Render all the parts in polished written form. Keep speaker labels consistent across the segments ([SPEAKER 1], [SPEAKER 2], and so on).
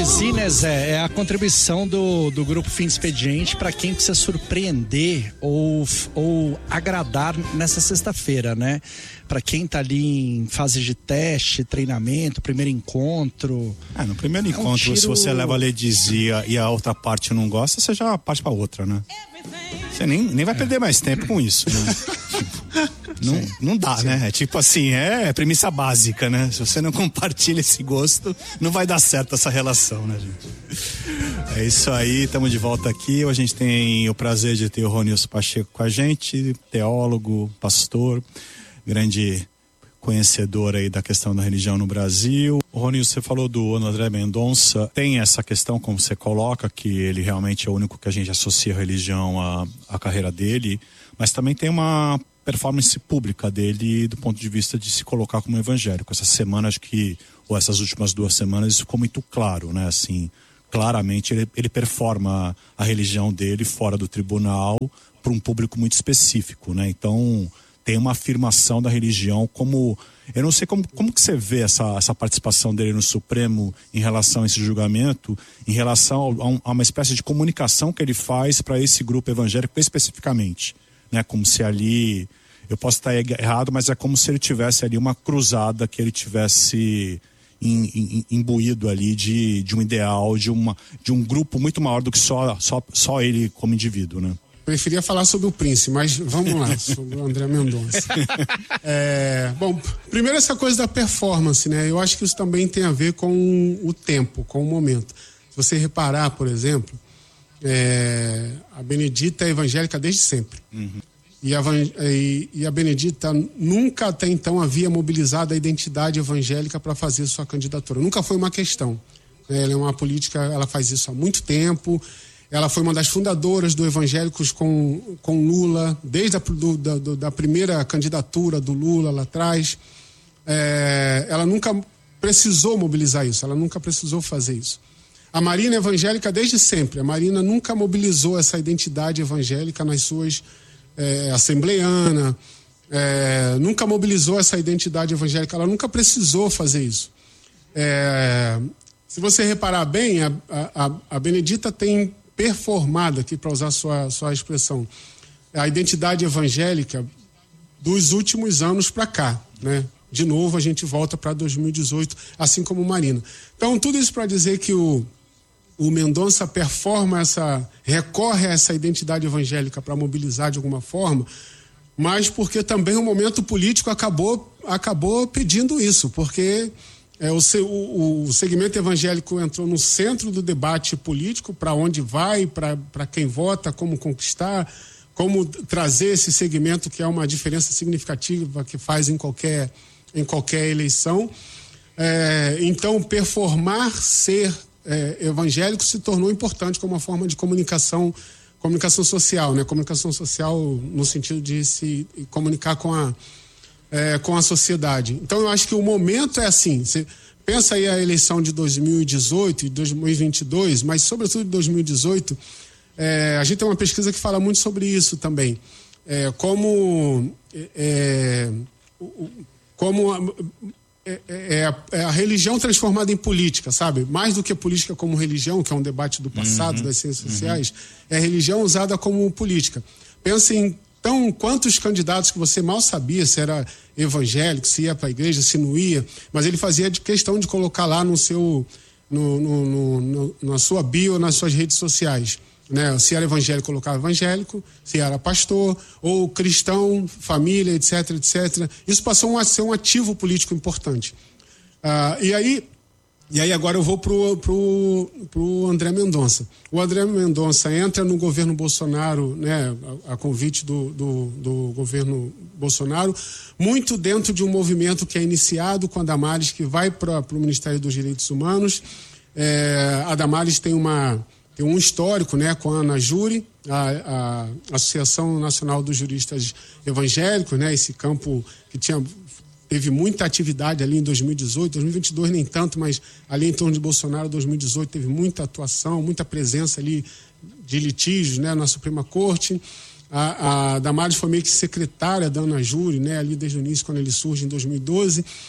[SPEAKER 1] introduzir, né, Zé, é a contribuição do Grupo Fim de Expediente para quem precisa surpreender ou agradar nessa sexta-feira, né? Para quem tá ali em fase de teste, treinamento, primeiro encontro.
[SPEAKER 2] No primeiro encontro, se você leva a leidizia e a outra parte não gosta, você já parte para outra, né? Você nem vai perder mais tempo com isso, né? Não dá, né? É tipo assim, é premissa básica, né? Se você não compartilha esse gosto, não vai dar certo essa relação, né, gente? É isso aí, estamos de volta aqui. Hoje a gente tem o prazer de ter o Ronilson Pacheco com a gente, teólogo, pastor, grande conhecedor aí da questão da religião no Brasil. Rony, você falou do André Mendonça, tem essa questão, como você coloca, que ele realmente é o único que a gente associa a religião à carreira dele, mas também tem uma performance pública dele do ponto de vista de se colocar como evangélico. Essa semana, ou essas últimas 2 semanas, isso ficou muito claro, né? Assim, claramente ele performa a religião dele fora do tribunal para um público muito específico, né? Então, tem uma afirmação da religião como... Eu não sei como que você vê essa participação dele no Supremo em relação a esse julgamento, em relação a uma espécie de comunicação que ele faz para esse grupo evangélico especificamente, né? Como se ali... Eu posso estar errado, mas é como se ele tivesse ali uma cruzada, que ele tivesse imbuído ali de um ideal, de um grupo muito maior do que só ele como indivíduo, né?
[SPEAKER 3] Preferia falar sobre o Prince, mas vamos lá, sobre o André Mendonça. Bom, primeiro essa coisa da performance, né? Eu acho que isso também tem a ver com o tempo, com o momento. Se você reparar, por exemplo, a Benedita é evangélica desde sempre. Uhum. E a Benedita nunca até então havia mobilizado a identidade evangélica para fazer sua candidatura. Nunca foi uma questão. Ela é uma política, ela faz isso há muito tempo. Ela foi uma das fundadoras do Evangélicos com Lula, desde da primeira candidatura do Lula lá atrás. Ela nunca precisou mobilizar isso, ela nunca precisou fazer isso. A Marina é evangélica desde sempre. A Marina nunca mobilizou essa identidade evangélica nas suas assembleiana, nunca mobilizou essa identidade evangélica, ela nunca precisou fazer isso. Se você reparar bem, a Benedita tem performado, aqui para usar sua expressão, a identidade evangélica dos últimos anos para cá, né? De novo a gente volta para 2018, assim como Marina. Então tudo isso para dizer que o Mendonça recorre a essa identidade evangélica para mobilizar de alguma forma, mas porque também o momento político acabou pedindo isso, porque o segmento evangélico entrou no centro do debate político, para onde vai, para quem vota, como conquistar, como trazer esse segmento que é uma diferença significativa que faz em qualquer eleição. Então, performar ser evangélico se tornou importante como uma forma de comunicação social, né? Comunicação social no sentido de se comunicar com a sociedade. Então eu acho que o momento é assim, você pensa aí a eleição de 2018 e 2022, mas sobretudo de 2018, a gente tem uma pesquisa que fala muito sobre isso também, a religião transformada em política, sabe? Mais do que política como religião, que é um debate do passado, das ciências sociais, é a religião usada como política. Pensa em, então, quantos candidatos que você mal sabia se era evangélico, se ia para a igreja, se não ia, mas ele fazia de questão de colocar lá na sua bio, nas suas redes sociais, né? Se era evangélico, colocava evangélico, se era pastor, ou cristão, família, etc, etc. Isso passou a ser um ativo político importante. E aí agora eu vou pro André Mendonça. O André Mendonça entra no governo Bolsonaro, né, a convite do governo Bolsonaro, muito dentro de um movimento que é iniciado com a Damares, que vai para o Ministério dos Direitos Humanos. A Damares tem um histórico, né, com a ANAJURE, a Associação Nacional dos Juristas Evangélicos, né, esse campo que teve muita atividade ali em 2018, 2022 nem tanto, mas ali em torno de Bolsonaro, 2018 teve muita atuação, muita presença ali de litígios, né, na Suprema Corte. A Damares foi meio que secretária da ANAJURE, né, ali desde o início, quando ele surge em 2012.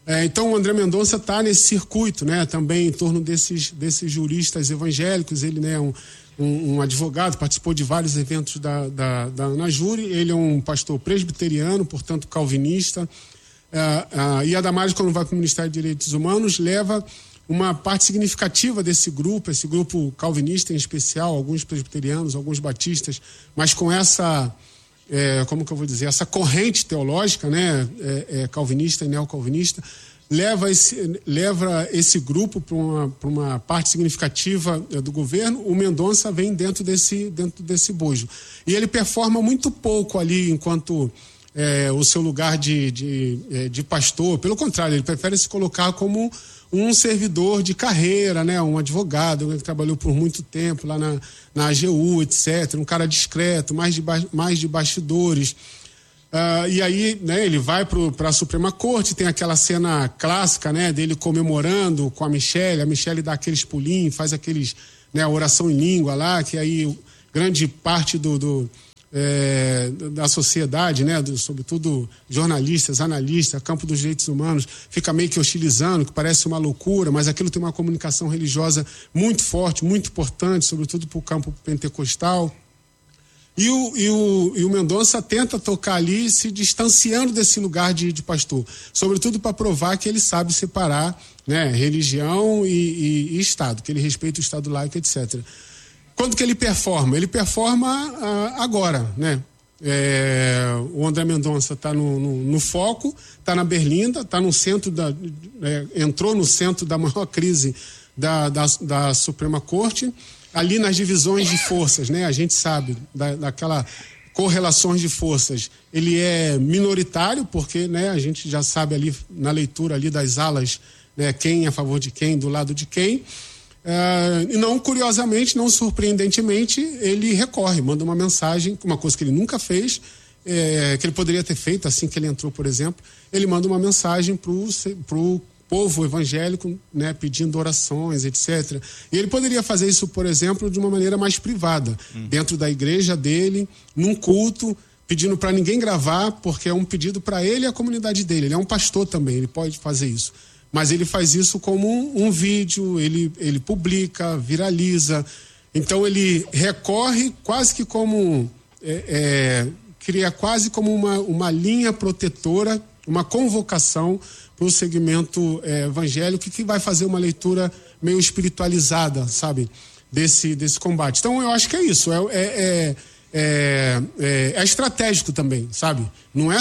[SPEAKER 3] Então o André Mendonça está nesse circuito, né, também em torno desses juristas evangélicos. Ele, né, um advogado, participou de vários eventos da Anajure. Ele é um pastor presbiteriano, portanto calvinista. E a Damares, quando vai para o Ministério de Direitos Humanos, leva uma parte significativa desse grupo, esse grupo calvinista em especial, alguns presbiterianos, alguns batistas, mas com essa, como que eu vou dizer, essa corrente teológica, né, calvinista e neocalvinista, leva esse grupo para uma parte significativa do governo. O Mendonça vem dentro desse bojo. E ele performa muito pouco ali enquanto o seu lugar de pastor. Pelo contrário, ele prefere se colocar como um servidor de carreira, né? Um advogado que trabalhou por muito tempo lá na AGU, etc. Um cara discreto, mais de bastidores. E aí, né, ele vai para a Suprema Corte, tem aquela cena clássica, né, dele comemorando com a Michelle dá aqueles pulinhos, faz aqueles, né, oração em língua lá, que aí grande parte da sociedade, né, sobretudo jornalistas, analistas, campo dos direitos humanos, fica meio que hostilizando, que parece uma loucura, mas aquilo tem uma comunicação religiosa muito forte, muito importante, sobretudo para o campo pentecostal. E o Mendonça tenta tocar ali, se distanciando desse lugar de pastor, sobretudo para provar que ele sabe separar, né, religião e Estado, que ele respeita o Estado laico, etc. Quando que ele performa? Ele performa agora, né? O André Mendonça está no foco, está na Berlinda, está no centro entrou no centro da maior crise da Suprema Corte, ali nas divisões de forças, né? A gente sabe daquela correlações de forças. Ele é minoritário porque, né, a gente já sabe ali na leitura ali das alas, né, quem é a favor de quem, do lado de quem. E não, curiosamente, não surpreendentemente, ele recorre, manda uma mensagem, uma coisa que ele nunca fez, que ele poderia ter feito assim que ele entrou, por exemplo. Ele manda uma mensagem pro povo evangélico, né, pedindo orações, etc. E ele poderia fazer isso, por exemplo, de uma maneira mais privada, dentro da igreja dele, num culto, pedindo para ninguém gravar, porque é um pedido para ele e a comunidade dele. Ele é um pastor também, ele pode fazer isso. Mas ele faz isso como um vídeo, ele publica, viraliza. Então ele recorre quase que como cria quase como uma linha protetora, uma convocação para o segmento evangélico, que vai fazer uma leitura meio espiritualizada, sabe, desse combate. Então eu acho que é isso, é estratégico também, sabe? Não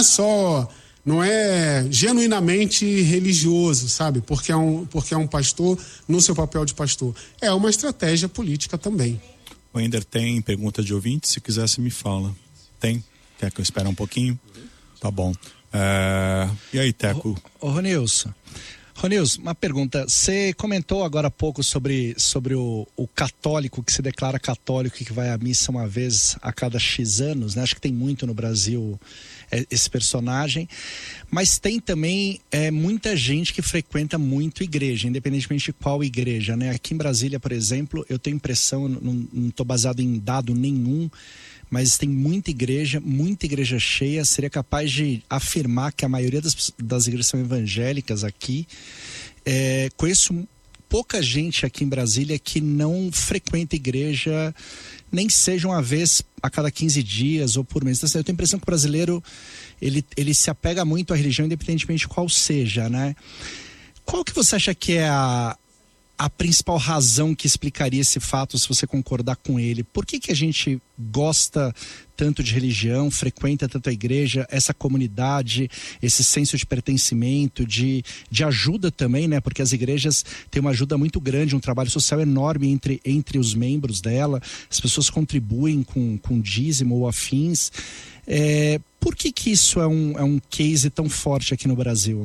[SPEAKER 3] é genuinamente religioso, sabe? Porque é um pastor no seu papel de pastor. É uma estratégia política também.
[SPEAKER 2] O Ender tem pergunta de ouvinte? Se quiser, você me fala. Tem? Quer que eu espere um pouquinho? Tá bom. E aí, Teco?
[SPEAKER 1] Ronilson, uma pergunta. Você comentou agora há pouco sobre o católico que se declara católico e que vai à missa uma vez a cada X anos, né? Acho que tem muito no Brasil esse personagem, mas tem também muita gente que frequenta muito igreja, independentemente de qual igreja, né? Aqui em Brasília, por exemplo, eu tenho impressão, não estou baseado em dado nenhum, mas tem muita igreja cheia. Seria capaz de afirmar que a maioria das igrejas são evangélicas aqui. Conheço pouca gente aqui em Brasília que não frequenta igreja, nem seja uma vez a cada 15 dias ou por mês. Então, eu tenho a impressão que o brasileiro ele se apega muito à religião, independentemente de qual seja, né? Qual que você acha que é a principal razão que explicaria esse fato, se você concordar com ele? Por que a gente gosta tanto de religião, frequenta tanto a igreja, essa comunidade, esse senso de pertencimento, de ajuda também, né? Porque as igrejas têm uma ajuda muito grande, um trabalho social enorme entre os membros dela, as pessoas contribuem com dízimo ou afins. Por que isso é um case tão forte aqui no Brasil?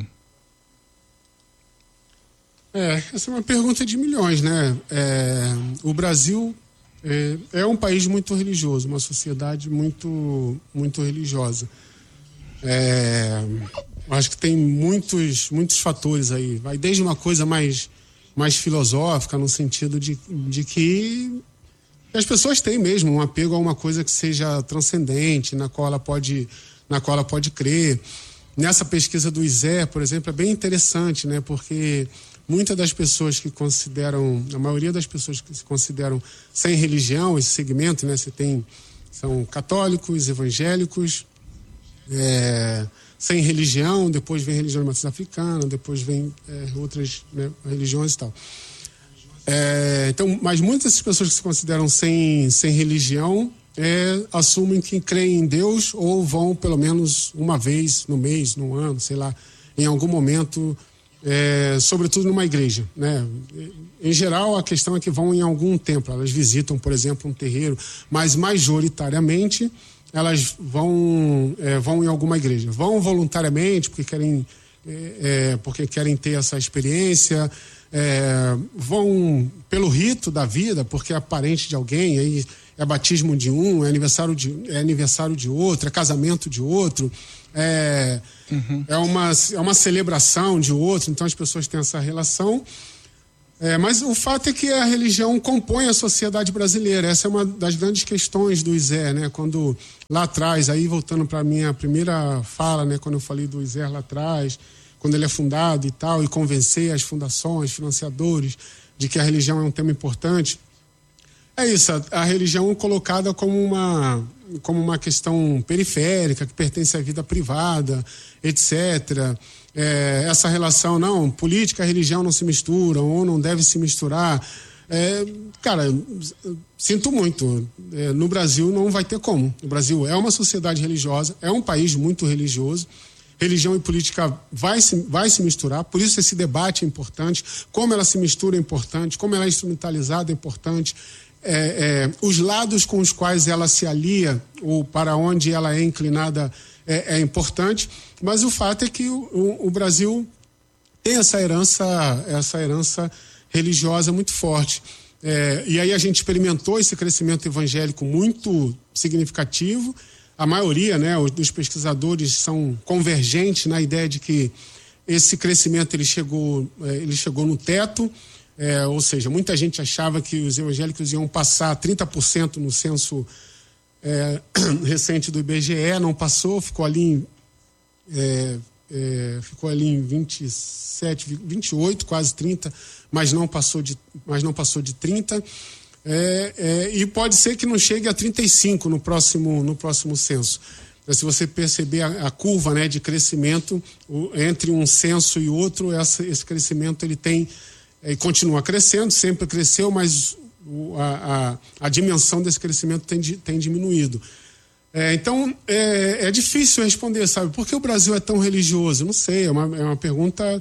[SPEAKER 3] Essa é uma pergunta de milhões, né? O Brasil é um país muito religioso, uma sociedade muito, muito religiosa. Acho que tem muitos fatores aí. Vai desde uma coisa mais filosófica, no sentido de que as pessoas têm mesmo um apego a uma coisa que seja transcendente, na qual ela pode crer. nessa pesquisa do ISE, por exemplo, é bem interessante, né? Porque muitas das pessoas que consideram, a maioria das pessoas que se consideram sem religião, esse segmento, né? São católicos, evangélicos, sem religião, depois vem religião de matriz africana, depois vem outras, né, religiões e tal. Então, mas muitas dessas pessoas que se consideram sem religião assumem que creem em Deus ou vão pelo menos uma vez no mês, no ano, sei lá, em algum momento, sobretudo numa igreja, né? Em geral, a questão é que vão em algum templo, elas visitam, por exemplo, um terreiro, mas majoritariamente elas vão em alguma igreja. Vão voluntariamente porque querem ter essa experiência, vão pelo rito da vida, porque é parente de alguém, aí é batismo de um, é aniversário de outro, é casamento de outro, é uma celebração de outro, então as pessoas têm essa relação. Mas o fato é que a religião compõe a sociedade brasileira. Essa é uma das grandes questões do ISE, né? Quando lá atrás, aí voltando para a minha primeira fala, né? Quando eu falei do ISE lá atrás, quando ele é fundado e tal, e convencer as fundações, financiadores, de que a religião é um tema importante. É isso, a religião colocada como uma questão periférica, que pertence à vida privada, etc. Essa relação, não, política e religião não se misturam, ou não deve se misturar. Cara, sinto muito, no Brasil não vai ter como. O Brasil é uma sociedade religiosa, é um país muito religioso, religião e política vai se misturar, por isso esse debate é importante, como ela se mistura é importante, como ela é instrumentalizada é importante, os lados com os quais ela se alia, ou para onde ela é inclinada é importante, mas o fato é que o Brasil tem essa herança religiosa muito forte. E aí a gente experimentou esse crescimento evangélico muito significativo. A maioria, né, dos pesquisadores são convergentes na ideia de que esse crescimento ele chegou no teto, ou seja, muita gente achava que os evangélicos iam passar 30% no censo recente do IBGE, não passou, ficou ali em 27, 28, quase 30, mas não passou de 30. E pode ser que não chegue a 35 no próximo censo. Mas se você perceber a curva, né, de crescimento entre um censo e outro, esse crescimento ele continua crescendo, sempre cresceu, mas a dimensão desse crescimento tem diminuído. Então, é difícil responder, sabe? Por que o Brasil é tão religioso? Não sei, é uma pergunta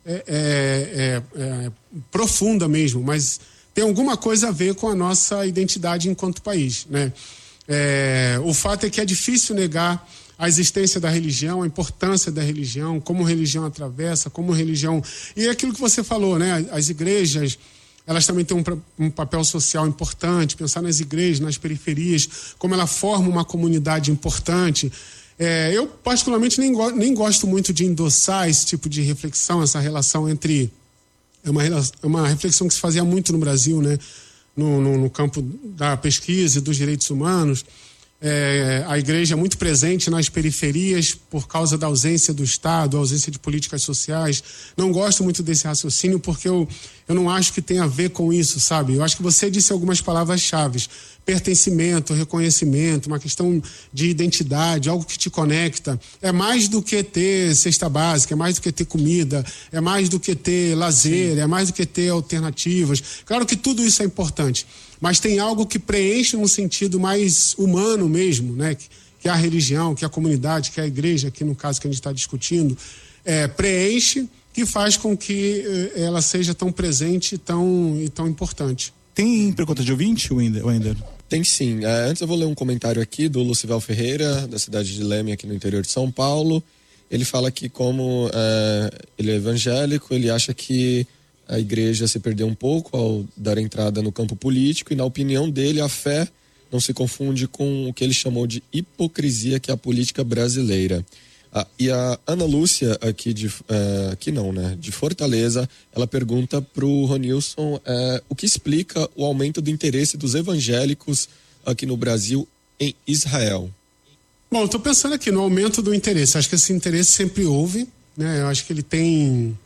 [SPEAKER 3] profunda mesmo, mas tem alguma coisa a ver com a nossa identidade enquanto país, né? O fato é que é difícil negar a existência da religião, a importância da religião, como religião atravessa, como religião... E é aquilo que você falou, né? As igrejas, elas também têm um papel social importante, pensar nas igrejas, nas periferias, como ela forma uma comunidade importante. Eu, particularmente, nem gosto muito de endossar esse tipo de reflexão, essa relação entre... É uma reflexão que se fazia muito no Brasil, né? No campo da pesquisa e dos direitos humanos. A igreja é muito presente nas periferias por causa da ausência do Estado, ausência de políticas sociais. Não gosto muito desse raciocínio porque eu não acho que tem a ver com isso, sabe? Eu acho que você disse algumas palavras-chave: pertencimento, reconhecimento, uma questão de identidade, algo que te conecta. É mais do que ter cesta básica, é mais do que ter comida, é mais do que ter lazer, Sim. É mais do que ter alternativas. Claro que tudo isso é importante, mas tem algo que preenche num sentido mais humano mesmo, né? Que é a religião, que é a comunidade, que é a igreja, aqui no caso que a gente está discutindo, preenche, que faz com que ela seja tão presente e tão importante.
[SPEAKER 2] Tem pergunta de ouvinte, Wender?
[SPEAKER 4] Tem sim. Antes eu vou ler um comentário aqui do Lucival Ferreira, da cidade de Leme, aqui no interior de São Paulo. Ele fala que como ele é evangélico, ele acha que a igreja se perdeu um pouco ao dar entrada no campo político e, na opinião dele, a fé não se confunde com o que ele chamou de hipocrisia, que é a política brasileira. E a Ana Lúcia, de Fortaleza, ela pergunta para o Ronilson o que explica o aumento do interesse dos evangélicos aqui no Brasil em Israel.
[SPEAKER 3] Bom, estou pensando aqui no aumento do interesse. Acho que esse interesse sempre houve, né? Eu acho que ele tem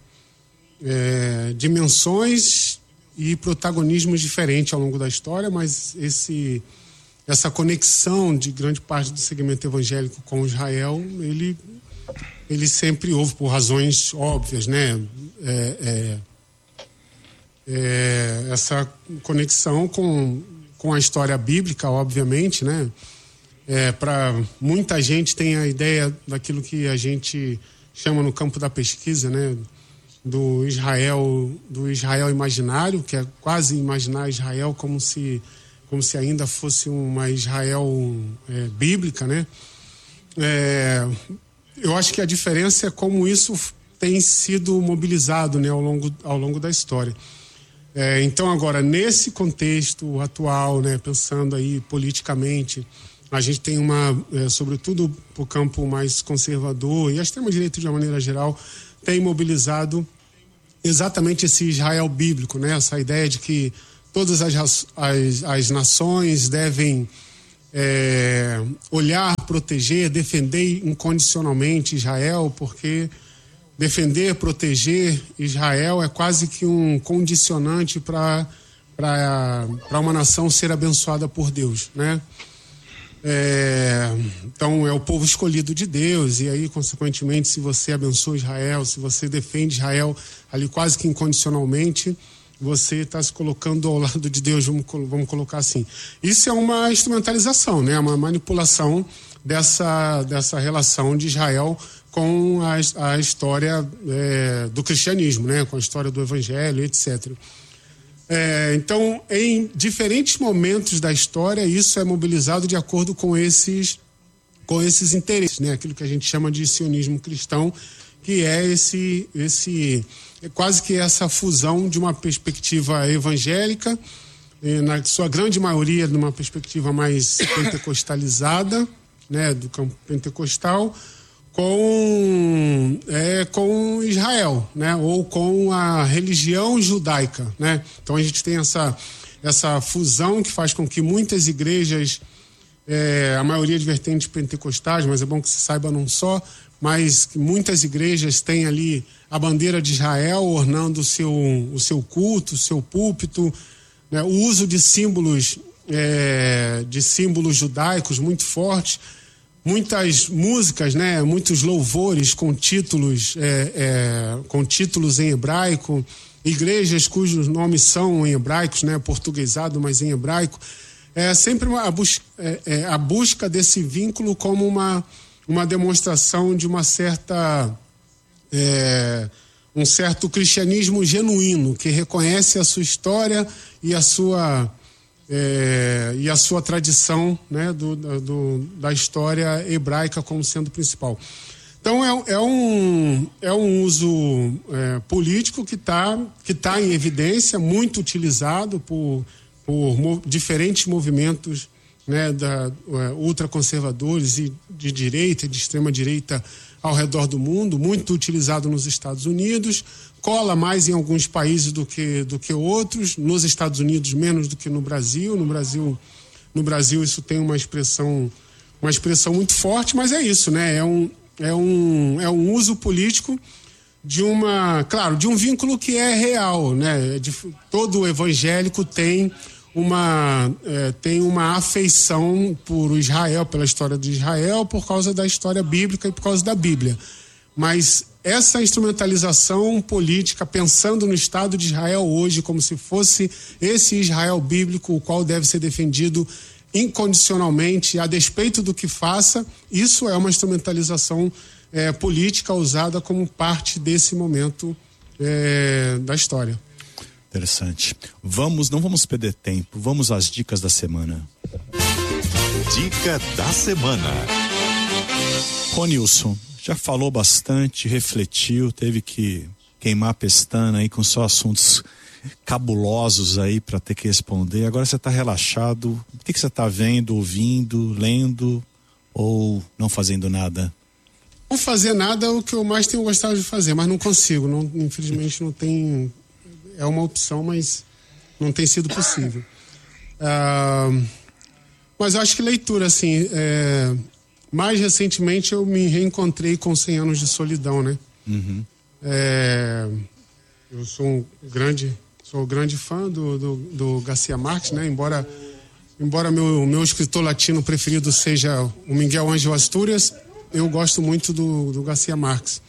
[SPEAKER 3] dimensões e protagonismos diferentes ao longo da história, mas essa conexão de grande parte do segmento evangélico com Israel, ele sempre houve por razões óbvias, né? Essa conexão com a história bíblica, obviamente, né? Para muita gente tem a ideia daquilo que a gente chama no campo da pesquisa, né? Do Israel imaginário, que é quase imaginar Israel como se ainda fosse uma Israel bíblica, né? Eu acho que a diferença é como isso tem sido mobilizado, né, ao longo da história. Então, agora, nesse contexto atual, né, pensando aí politicamente, a gente tem sobretudo para o campo mais conservador, e a extrema-direita, de uma maneira geral, tem mobilizado exatamente esse Israel bíblico, né? Essa ideia de que todas as nações devem olhar, proteger, defender incondicionalmente Israel, porque defender, proteger Israel é quase que um condicionante para uma nação ser abençoada por Deus, né? Então é o povo escolhido de Deus, e aí consequentemente, se você abençoa Israel, se você defende Israel ali quase que incondicionalmente, você está se colocando ao lado de Deus, vamos colocar assim. Isso é uma instrumentalização, né? Uma manipulação dessa relação de Israel com a história do cristianismo, né? Com a história do evangelho, etc. Então, em diferentes momentos da história, isso é mobilizado de acordo com esses interesses, né? Aquilo que a gente chama de sionismo cristão, que é quase que essa fusão de uma perspectiva evangélica, na sua grande maioria numa perspectiva mais pentecostalizada, né? Do campo pentecostal, com Israel, né? Ou com a religião judaica, né? Então a gente tem essa fusão que faz com que muitas igrejas, a maioria de vertentes pentecostais, mas é bom que se saiba não só, mas que muitas igrejas têm ali a bandeira de Israel ornando o seu culto, o seu púlpito, né? O uso de símbolos judaicos muito fortes. Muitas músicas, né, muitos louvores com títulos em hebraico, igrejas cujos nomes são em hebraicos, né, portuguesado, mas em hebraico. É sempre a busca desse vínculo como uma demonstração de uma um certo cristianismo genuíno, que reconhece a sua história e a sua tradição, né, da história hebraica como sendo principal. Então é um uso político que tá em evidência, muito utilizado por diferentes movimentos, né, ultraconservadores e de direita e de extrema direita ao redor do mundo, muito utilizado nos Estados Unidos, cola mais em alguns países do que outros, nos Estados Unidos menos do que no Brasil. No Brasil isso tem uma expressão muito forte, mas é isso, né? É um uso político de um vínculo que é real, né? Todo evangélico tem uma afeição por Israel, pela história de Israel, por causa da história bíblica e por causa da Bíblia. Mas essa instrumentalização política, pensando no Estado de Israel hoje como se fosse esse Israel bíblico, o qual deve ser defendido incondicionalmente, a despeito do que faça, isso é uma instrumentalização política usada como parte desse momento da história.
[SPEAKER 2] Interessante. Não vamos perder tempo, vamos às dicas da semana.
[SPEAKER 5] Dica da semana.
[SPEAKER 2] Ronilson, já falou bastante, refletiu, teve que queimar a pestana aí com só assuntos cabulosos aí para ter que responder. Agora você está relaxado. O que você está vendo, ouvindo, lendo ou não fazendo nada?
[SPEAKER 3] Não fazer nada é o que eu mais tenho gostado de fazer, mas não consigo. Infelizmente não tem. É uma opção, mas não tem sido possível. Mas eu acho que leitura, assim, Mais recentemente eu me reencontrei com 100 Anos de Solidão, né?
[SPEAKER 2] Uhum.
[SPEAKER 3] Eu sou um grande fã do Garcia Marques, né? Embora meu escritor latino preferido seja o Miguel Ángel Astúrias, eu gosto muito do Garcia Marques.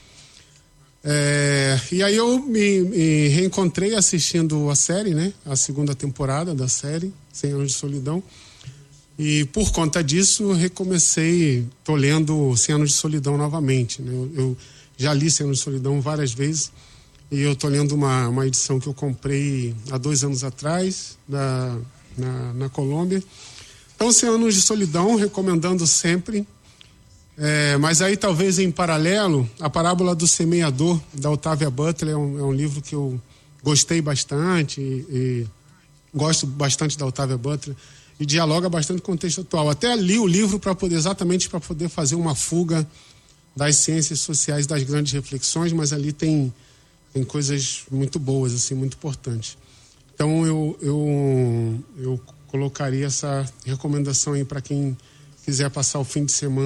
[SPEAKER 3] E aí eu me reencontrei assistindo a série, né? A segunda temporada da série, 100 Anos de Solidão. E por conta disso, tô lendo 100 Anos de Solidão novamente, né? Eu já li 100 Anos de Solidão várias vezes e eu tô lendo uma edição que eu comprei há 2 anos atrás, na Colômbia. Então, 100 Anos de Solidão, recomendando sempre. Mas aí, talvez em paralelo, A Parábola do Semeador, da Octavia Butler, é um livro que eu gostei bastante e gosto bastante da Octavia Butler e dialoga bastante com o contexto atual. Até li o livro exatamente para poder fazer uma fuga das ciências sociais, das grandes reflexões, mas ali tem coisas muito boas, assim, muito importantes. Então eu colocaria essa recomendação aí para quem quiser passar o fim de semana